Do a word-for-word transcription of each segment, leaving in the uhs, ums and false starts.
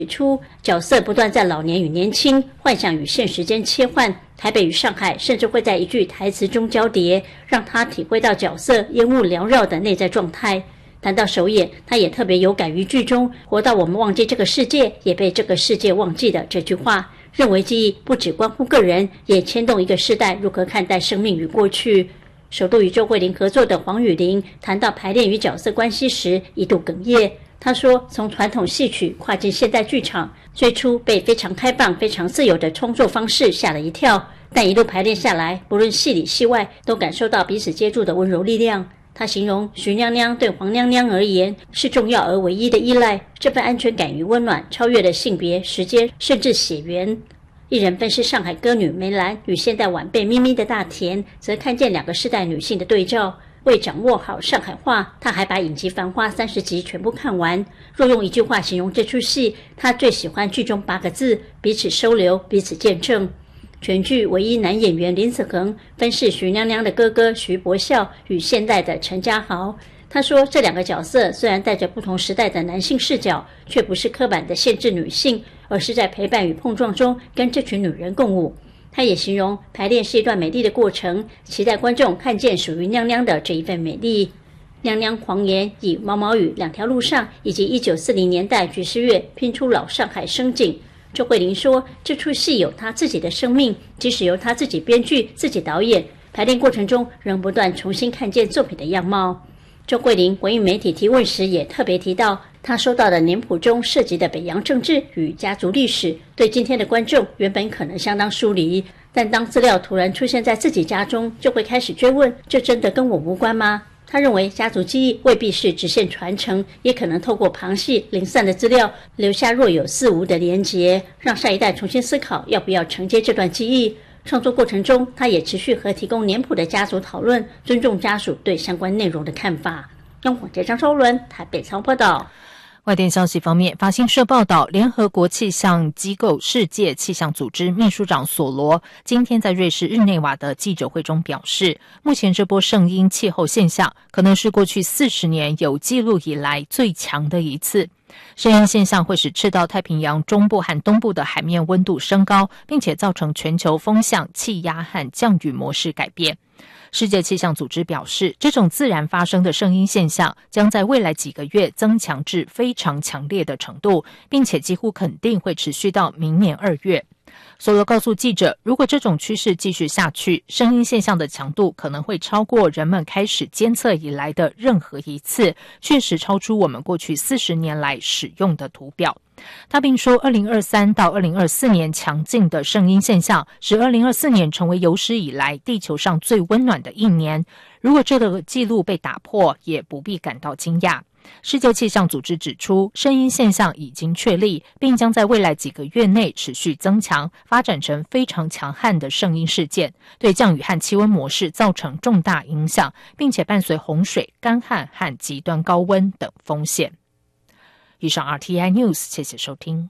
初，角色不断在老年与年轻、幻想与现实间切换，台北与上海甚至会在一句台词中交叠，让他体会到角色烟雾缭绕的内在状态。谈到首演，他也特别有感于剧中活到我们忘记这个世界，也被这个世界忘记的这句话，认为记忆不只关乎个人，也牵动一个世代如何看待生命与过去。首度与周慧玲合作的黄宇玲谈到排练与角色关系时一度哽咽。他说，从传统戏曲跨进现代剧场，最初被非常开放、非常自由的创作方式吓了一跳，但一路排练下来，不论戏里戏外，都感受到彼此接住的温柔力量。他形容徐娘娘对黄娘娘而言是重要而唯一的依赖，这份安全感与温暖超越了性别、时间，甚至血缘。一人分饰上海歌女梅兰与现代晚辈咪咪的大田，则看见两个世代女性的对照。为掌握好上海话，他还把影集《繁花》三十集全部看完。若用一句话形容这出戏，他最喜欢剧中八个字：彼此收留，彼此见证。全剧唯一男演员林子恒分饰徐娘娘的哥哥徐伯孝与现代的陈家豪。他说，这两个角色虽然带着不同时代的男性视角，却不是刻板的限制女性，而是在陪伴与碰撞中跟这群女人共舞。他也形容排练是一段美丽的过程，期待观众看见属于娘娘的这一份美丽。娘娘狂言以毛毛雨两条路上以及一九四零年代爵士乐拼出老上海声景。周慧玲说，这出戏有她自己的生命，即使由她自己编剧、自己导演，排练过程中仍不断重新看见作品的样貌。周慧玲回应媒体提问时也特别提到，她收到的年谱中涉及的北洋政治与家族历史，对今天的观众原本可能相当疏离，但当资料突然出现在自己家中，就会开始追问，这真的跟我无关吗？他认为家族记忆未必是直线传承，也可能透过旁系零散的资料留下若有似无的连结，让下一代重新思考要不要承接这段记忆。创作过程中，他也持续和提供年谱的家族讨论，尊重家属对相关内容的看法。央广记者张昭伦台北采访报道。 外电消息方面，法新社报道，联合国气象机构世界气象组织秘书长索罗今天在瑞士日内瓦的记者会中表示，目前这波圣婴气候现象可能是过去四十年有记录以来最强的一次。圣婴现象会使赤道太平洋中部和东部的海面温度升高，并且造成全球风向、气压和降雨模式改变。世界气象组织表示，这种自然发生的圣婴现象将在未来几个月增强至非常强烈的程度，并且几乎肯定会持续到明年二月。索罗告诉记者，如果这种趋势继续下去，圣婴现象的强度可能会超过人们开始监测以来的任何一次，确实超出我们过去四十年来使用的图表。他并说，二零二三到二零二四年强劲的圣婴现象使二零二四年成为有史以来地球上最温暖的一年。如果这个记录被打破，也不必感到惊讶。世界气象组织指出，圣婴现象已经确立，并将在未来几个月内持续增强，发展成非常强悍的圣婴事件，对降雨和气温模式造成重大影响，并且伴随洪水、干旱和极端高温等风险。以上 R T I News， 谢谢收听。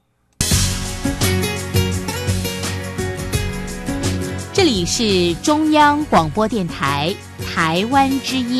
这里是中央广播电台台湾之音。